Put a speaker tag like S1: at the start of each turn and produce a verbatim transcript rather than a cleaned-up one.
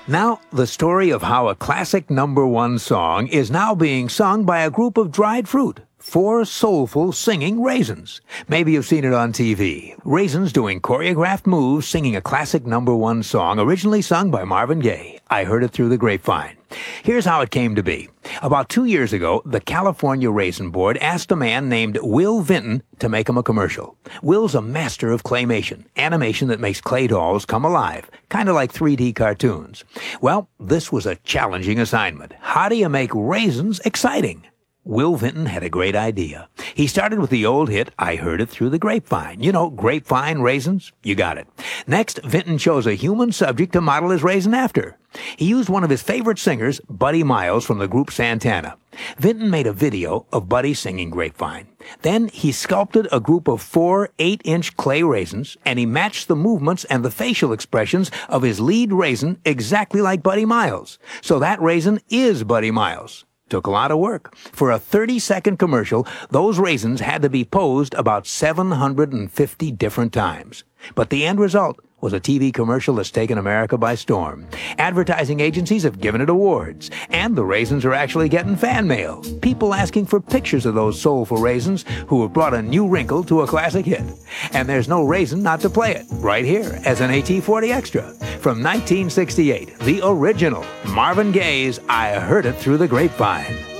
S1: Now, the story of how a classic number one song is now being sung by a group of dried fruit. Four soulful singing raisins. Maybe you've seen it on T V. Raisins doing choreographed moves singing a classic number one song originally sung by Marvin Gaye. I Heard It Through the Grapevine. Here's how it came to be. About two years ago, the California Raisin Board asked a man named Will Vinton to make him a commercial. Will's a master of claymation, animation that makes clay dolls come alive, kind of like three D cartoons. Well, this was a challenging assignment. How do you make raisins exciting? Will Vinton had a great idea. He started with the old hit, I Heard It Through the Grapevine. You know, grapevine raisins? You got it. Next, Vinton chose a human subject to model his raisin after. He used one of his favorite singers, Buddy Miles from the group Santana. Vinton made a video of Buddy singing Grapevine. Then he sculpted a group of four eight-inch clay raisins, and he matched the movements and the facial expressions of his lead raisin exactly like Buddy Miles. So that raisin is Buddy Miles. Took a lot of work. For a thirty-second commercial, those raisins had to be posed about seven hundred fifty different times. But the end result was a T V commercial that's taken America by storm. Advertising agencies have given it awards, and the raisins are actually getting fan mail. People asking for pictures of those soulful raisins who have brought a new wrinkle to a classic hit. And there's no reason not to play it right here as an A T forty Extra. From nineteen sixty-eight, the original Marvin Gaye's I Heard It Through the Grapevine.